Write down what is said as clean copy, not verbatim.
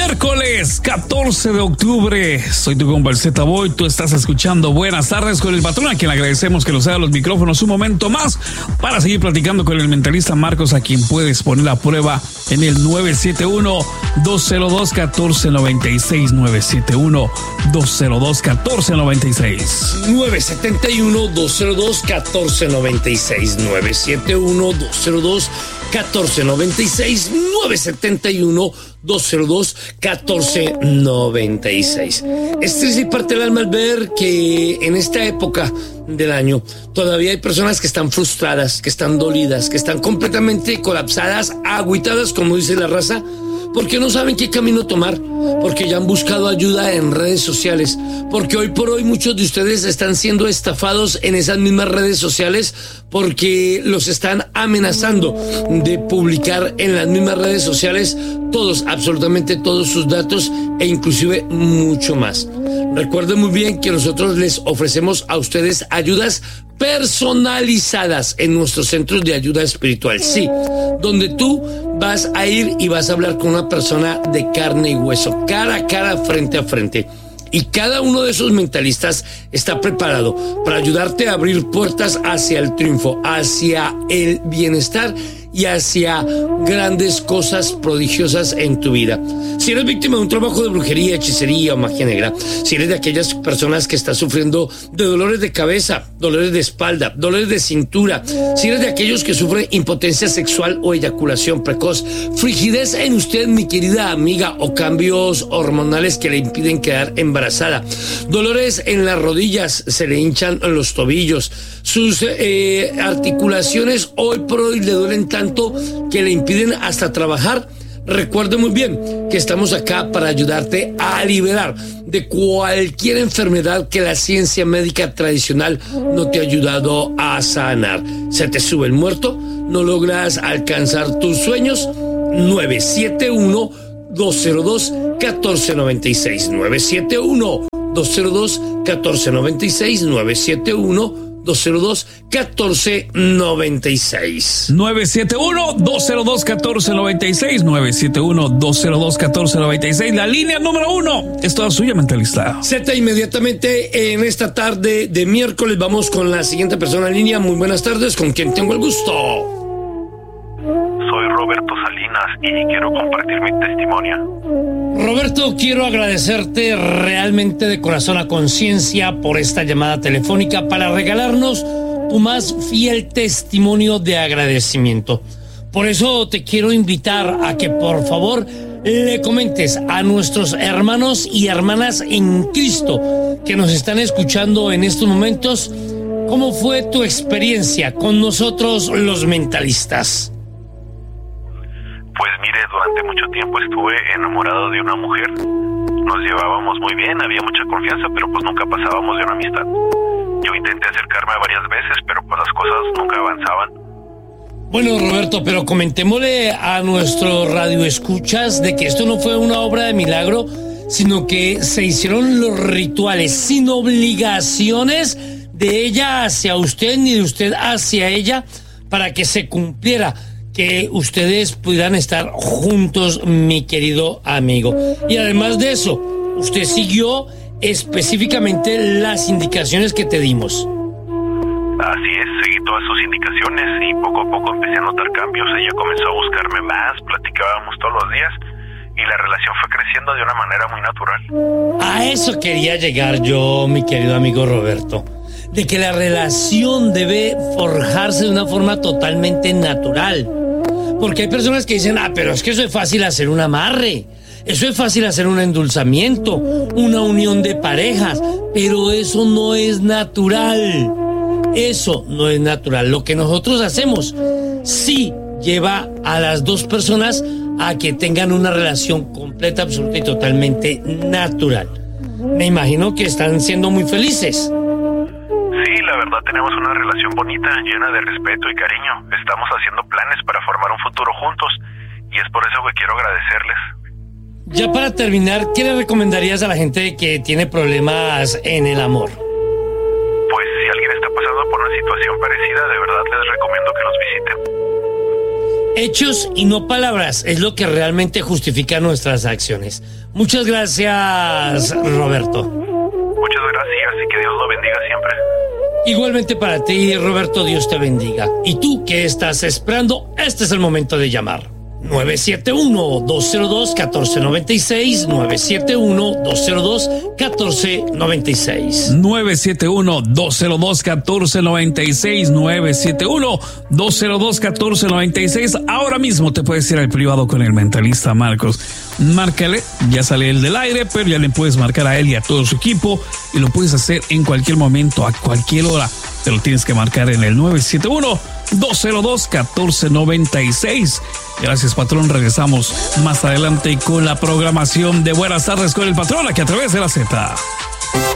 Miércoles 14 de octubre. Soy tu compa el Z-Boy. Tú estás escuchando Buenas Tardes con el Patrón, a quien agradecemos que nos haga los micrófonos un momento más para seguir platicando con el mentalista Marcos, a quien puedes poner a prueba en el 971-202-1496. 971-202-1496. 971-202-1496. 971-202-1496. 971-202-1496. Es triste y parte el alma al ver que en esta época del año todavía hay personas que están frustradas, que están dolidas, que están completamente colapsadas, agüitadas, como dice la raza, porque no saben qué camino tomar, porque ya han buscado ayuda en redes sociales, porque hoy por hoy muchos de ustedes están siendo estafados en esas mismas redes sociales, porque los están amenazando de publicar en las mismas redes sociales todos, absolutamente todos sus datos e inclusive mucho más. Recuerden muy bien que nosotros les ofrecemos a ustedes ayudas personalizadas en nuestros centros de ayuda espiritual, sí, donde tú vas a ir y vas a hablar con una persona de carne y hueso, cara a cara, frente a frente. Y cada uno de esos mentalistas está preparado para ayudarte a abrir puertas hacia el triunfo, hacia el bienestar y hacia grandes cosas prodigiosas en tu vida. Si eres víctima de un trabajo de brujería, hechicería o magia negra, si eres de aquellas personas que están sufriendo de dolores de cabeza, dolores de espalda, dolores de cintura, si eres de aquellos que sufren impotencia sexual o eyaculación precoz, frigidez en usted, mi querida amiga, o cambios hormonales que le impiden quedar embarazada, dolores en las rodillas, se le hinchan los tobillos, sus articulaciones hoy por hoy le duelen tanto que le impiden hasta trabajar, recuerde muy bien que estamos acá para ayudarte a liberar de cualquier enfermedad que la ciencia médica tradicional no te ha ayudado a sanar. Se te sube el muerto, no logras alcanzar tus sueños. 971-202-1496. 971-202-1496. 971-202-1496. 971-202-1496. 971-202-1496. La línea número 1 es toda suya, mentalista. Z, inmediatamente en esta tarde de miércoles vamos con la siguiente persona en línea. Muy buenas tardes, ¿con quién tengo el gusto? Soy Roberto Salinas y quiero compartir mi testimonio. Roberto, quiero agradecerte realmente de corazón a conciencia por esta llamada telefónica para regalarnos tu más fiel testimonio de agradecimiento. Por eso te quiero invitar a que por favor le comentes a nuestros hermanos y hermanas en Cristo que nos están escuchando en estos momentos cómo fue tu experiencia con nosotros los mentalistas. Pues mire, durante mucho tiempo estuve enamorado de una mujer. Nos llevábamos muy bien, había mucha confianza, pero pues nunca pasábamos de una amistad. Yo intenté acercarme varias veces, pero pues las cosas nunca avanzaban. Bueno, Roberto, pero comentémosle a nuestro radioescuchas de que esto no fue una obra de milagro, sino que se hicieron los rituales sin obligaciones de ella hacia usted ni de usted hacia ella para que se cumpliera, que ustedes pudieran estar juntos, mi querido amigo. Y además de eso, usted siguió específicamente las indicaciones que te dimos. Así es, seguí todas sus indicaciones y poco a poco empecé a notar cambios. Ella comenzó a buscarme más, platicábamos todos los días y la relación fue creciendo de una manera muy natural. A eso quería llegar yo, mi querido amigo Roberto, de que la relación debe forjarse de una forma totalmente natural. Porque hay personas que dicen, pero es que eso es fácil hacer un amarre, eso es fácil hacer un endulzamiento, una unión de parejas, pero eso no es natural. Eso no es natural. Lo que nosotros hacemos sí lleva a las dos personas a que tengan una relación completa, absoluta y totalmente natural. Me imagino que están siendo muy felices. Sí, la verdad tenemos una relación bonita, llena de respeto y cariño. Estamos haciendo planes para formar un futuro juntos y es por eso que quiero agradecerles. Ya para terminar, ¿qué le recomendarías a la gente que tiene problemas en el amor? Pues si alguien está pasando por una situación parecida, de verdad les recomiendo que los visiten. Hechos y no palabras es lo que realmente justifica nuestras acciones. Muchas gracias, Roberto. Muchas gracias y que Dios lo bendiga siempre. Igualmente para ti, Roberto, Dios te bendiga. ¿Y tú qué estás esperando? Este es el momento de llamar. 971-202-1496, 971-202-1496. 971-202-1496, 971-202-1496. Ahora mismo te puedes ir al privado con el mentalista Marcos. Márcale, ya sale él del aire, pero ya le puedes marcar a él y a todo su equipo y lo puedes hacer en cualquier momento, a cualquier hora. Te lo tienes que marcar en el 971-202-1496. Gracias, patrón. Regresamos más adelante con la programación de Buenas Tardes con el Patrón, aquí a través de la Z.